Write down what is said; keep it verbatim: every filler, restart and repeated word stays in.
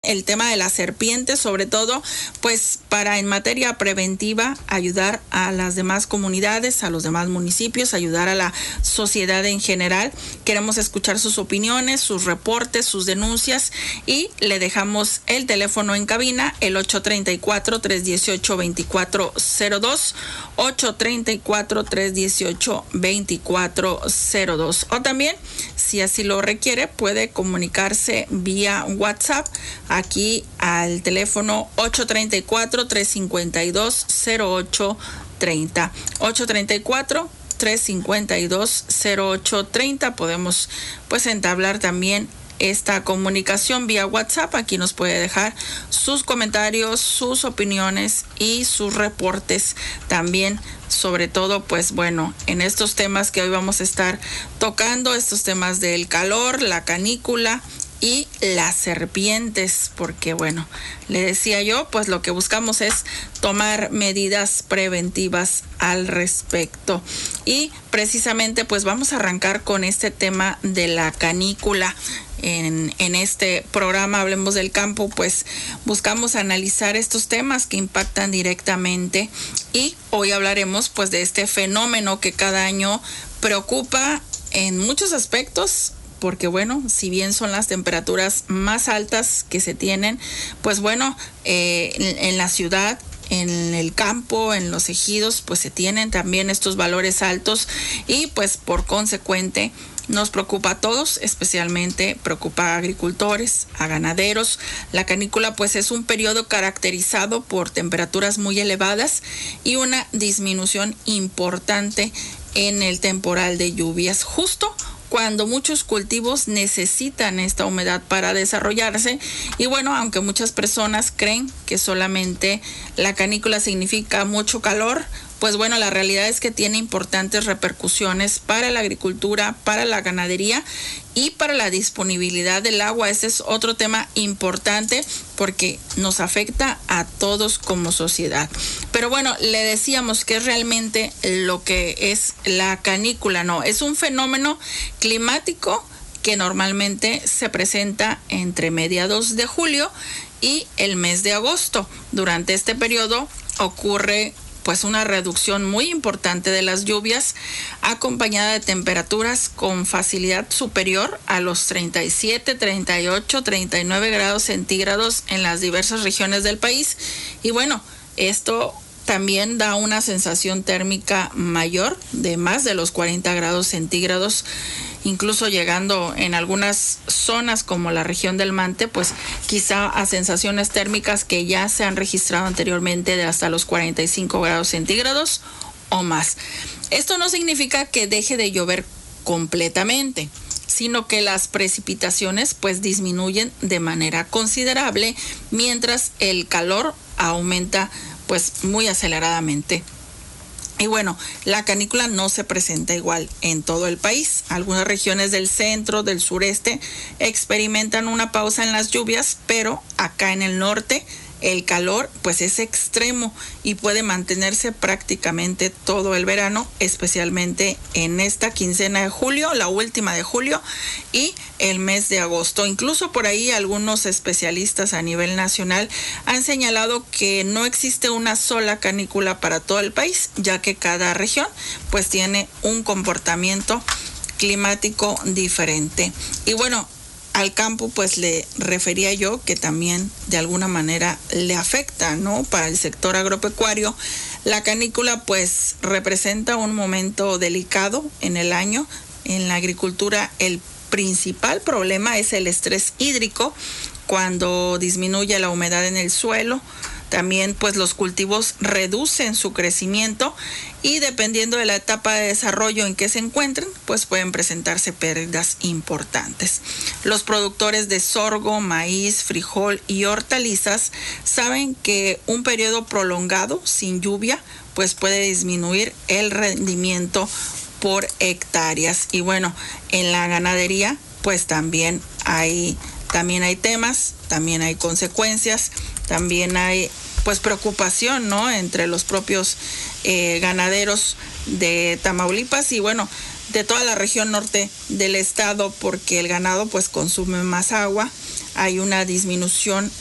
el tema de las serpientes, sobre todo, pues para en materia preventiva ayudar a las demás comunidades, a los demás municipios, ayudar a la sociedad en general. Queremos escuchar sus opiniones, sus reportes, sus denuncias y le dejamos el teléfono en cabina, el ocho tres cuatro, tres uno ocho, dos cuatro cero dos, ocho tres cuatro, tres uno ocho, dos cuatro cero dos. O también, si así lo requiere, puede comunicarse vía WhatsApp aquí al teléfono ocho tres cuatro, tres cinco dos, cero ocho tres cero. ocho tres cuatro, tres cinco dos, cero ocho tres cero. Podemos pues entablar también esta comunicación vía WhatsApp. Aquí nos puede dejar sus comentarios, sus opiniones y sus reportes también, sobre todo pues bueno, en estos temas que hoy vamos a estar tocando, estos temas del calor, la canícula y las serpientes, porque bueno, le decía yo, pues lo que buscamos es tomar medidas preventivas al respecto. Y precisamente pues vamos a arrancar con este tema de la canícula. En, en este programa Hablemos del Campo, pues buscamos analizar estos temas que impactan directamente, y hoy hablaremos pues de este fenómeno que cada año preocupa en muchos aspectos, porque bueno, si bien son las temperaturas más altas que se tienen, pues bueno, eh, en, en la ciudad, en el campo, en los ejidos, pues se tienen también estos valores altos, y pues por consecuente nos preocupa a todos, especialmente preocupa a agricultores, a ganaderos. La canícula pues es un periodo caracterizado por temperaturas muy elevadas y una disminución importante en el temporal de lluvias, justo cuando muchos cultivos necesitan esta humedad para desarrollarse. Y bueno, aunque muchas personas creen que solamente la canícula significa mucho calor, pues bueno, la realidad es que tiene importantes repercusiones para la agricultura, para la ganadería y para la disponibilidad del agua. Ese es otro tema importante porque nos afecta a todos como sociedad. Pero bueno, le decíamos que es realmente lo que es la canícula, no, es un fenómeno climático que normalmente se presenta entre mediados de julio y el mes de agosto. Durante este periodo ocurre pues una reducción muy importante de las lluvias, acompañada de temperaturas con facilidad superior a los treinta y siete, treinta y ocho, treinta y nueve grados centígrados en las diversas regiones del país. Y bueno, esto también da una sensación térmica mayor de más de los cuarenta grados centígrados, incluso llegando en algunas zonas como la región del Mante, pues quizá a sensaciones térmicas que ya se han registrado anteriormente de hasta los cuarenta y cinco grados centígrados o más. Esto no significa que deje de llover completamente, sino que las precipitaciones pues disminuyen de manera considerable, mientras el calor aumenta pues muy aceleradamente. Y bueno, la canícula no se presenta igual en todo el país. Algunas regiones del centro, del sureste, experimentan una pausa en las lluvias, pero acá en el norte el calor pues es extremo y puede mantenerse prácticamente todo el verano, especialmente en esta quincena de julio, la última de julio, y el mes de agosto. Incluso por ahí algunos especialistas a nivel nacional han señalado que no existe una sola canícula para todo el país, ya que cada región pues tiene un comportamiento climático diferente. Y bueno, al campo pues le refería yo que también de alguna manera le afecta, ¿no? Para el sector agropecuario, la canícula pues representa un momento delicado en el año. En la agricultura el principal problema es el estrés hídrico, cuando disminuye la humedad en el suelo. También pues los cultivos reducen su crecimiento y dependiendo de la etapa de desarrollo en que se encuentren, pues pueden presentarse pérdidas importantes. Los productores de sorgo, maíz, frijol y hortalizas saben que un periodo prolongado sin lluvia pues puede disminuir el rendimiento por hectáreas. Y bueno, en la ganadería pues también hay también hay temas, también hay consecuencias, también hay pues preocupación, ¿no? Entre los propios eh, ganaderos de Tamaulipas. Y bueno, de toda la región norte del estado, porque el ganado pues consume más agua. Hay una disminución